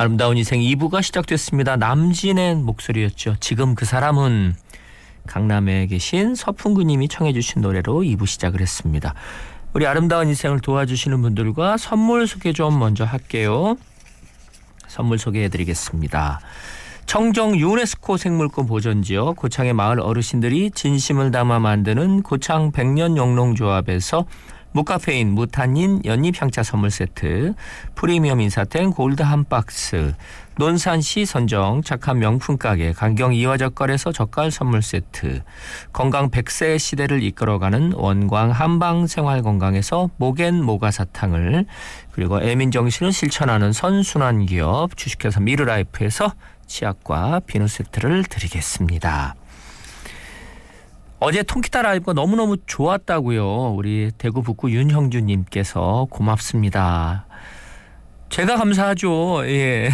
아름다운 인생 2부가 시작됐습니다. 남진의 목소리였죠. 지금 그 사람은 강남에 계신 서풍구님이 청해 주신 노래로 2부 시작을 했습니다. 우리 아름다운 인생을 도와주시는 분들과 선물 소개 좀 먼저 할게요. 선물 소개해드리겠습니다. 청정 유네스코 생물권 보존지역 고창의 마을 어르신들이 진심을 담아 만드는 고창 백년 영농조합에서 무카페인 무탄닌 연잎향차 선물 세트, 프리미엄 인사템 골드 한 박스, 논산시 선정 착한 명품 가게 강경 이화젓갈에서 젓갈 선물 세트, 건강 100세의 시대를 이끌어가는 원광 한방 생활건강에서 목엔 모가사탕을, 그리고 애민정신을 실천하는 선순환 기업 주식회사 미르라이프에서 치약과 비누 세트를 드리겠습니다. 어제 통기타 라이브가 너무너무 좋았다고요. 우리 대구 북구 윤형주님께서 고맙습니다. 제가 감사하죠. 예.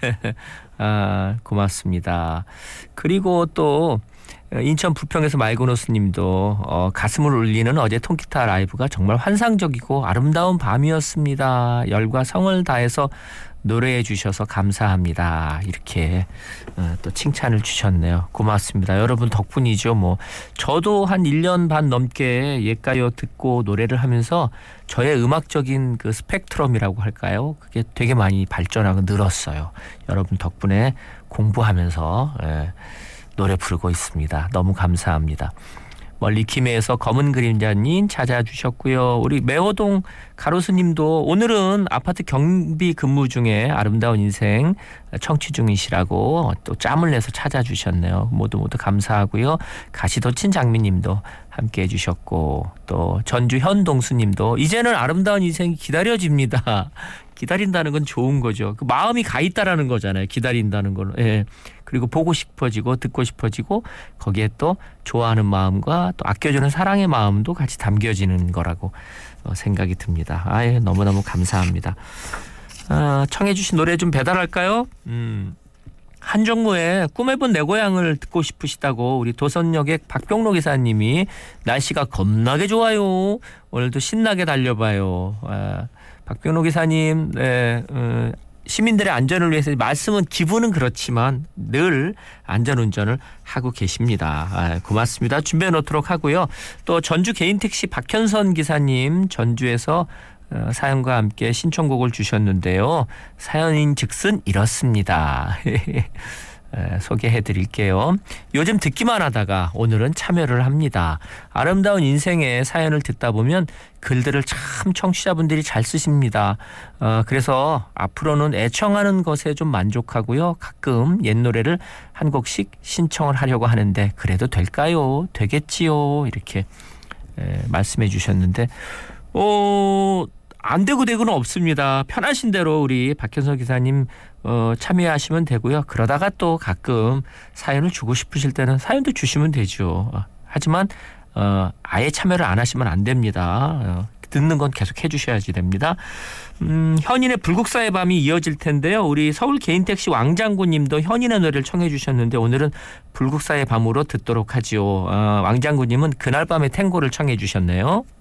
고맙습니다. 그리고 또 인천 부평에서 말고노스님도 가슴을 울리는 어제 통기타 라이브가 정말 환상적이고 아름다운 밤이었습니다. 열과 성을 다해서 노래해 주셔서 감사합니다. 이렇게 또 칭찬을 주셨네요. 고맙습니다. 여러분 덕분이죠. 뭐 저도 한 1년 반 넘게 옛가요 듣고 노래를 하면서 저의 음악적인 그 스펙트럼이라고 할까요? 그게 되게 많이 발전하고 늘었어요. 여러분 덕분에 공부하면서 노래 부르고 있습니다. 너무 감사합니다. 멀리 김해에서 검은 그림자님 찾아주셨고요. 우리 매호동 가로수님도 오늘은 아파트 경비 근무 중에 아름다운 인생 청취 중이시라고 또 짬을 내서 찾아주셨네요. 모두 감사하고요. 가시도친 장미님도 함께해 주셨고, 또 전주 현동수님도 이제는 아름다운 인생이 기다려집니다. 기다린다는 건 좋은 거죠. 그 마음이 가 있다라는 거잖아요. 기다린다는 걸로. 예. 그리고 보고 싶어지고 듣고 싶어지고 거기에 또 좋아하는 마음과 또 아껴주는 사랑의 마음도 같이 담겨지는 거라고 생각이 듭니다. 아유, 너무너무 감사합니다. 청해 주신 노래 좀 배달할까요? 한정무의 꿈에 본 내 고향을 듣고 싶으시다고 우리 도선역의 박병로 기사님이 날씨가 겁나게 좋아요. 오늘도 신나게 달려봐요. 박병로 기사님, 네, 시민들의 안전을 위해서 말씀은 기분은 그렇지만 늘 안전운전을 하고 계십니다. 고맙습니다. 준비해 놓도록 하고요. 또 전주 개인택시 박현선 기사님 전주에서 사연과 함께 신청곡을 주셨는데요. 사연인 즉슨 이렇습니다. 소개해 드릴게요. 요즘 듣기만 하다가 오늘은 참여를 합니다. 아름다운 인생의 사연을 듣다 보면 글들을 참 청취자분들이 잘 쓰십니다. 그래서 앞으로는 애청하는 것에 좀 만족하고요. 가끔 옛 노래를 한 곡씩 신청을 하려고 하는데 그래도 될까요? 되겠지요? 이렇게 말씀해 주셨는데 안 되고 되고는 없습니다. 편하신 대로 우리 박현석 기사님 참여하시면 되고요. 그러다가 또 가끔 사연을 주고 싶으실 때는 사연도 주시면 되죠. 하지만 아예 참여를 안 하시면 안 됩니다. 듣는 건 계속 해주셔야지 됩니다. 현인의 불국사의 밤이 이어질 텐데요. 우리 서울 개인택시 왕장구님도 현인의 노래를 청해 주셨는데 오늘은 불국사의 밤으로 듣도록 하지요. 왕장구님은 그날 밤의 탱고를 청해 주셨네요.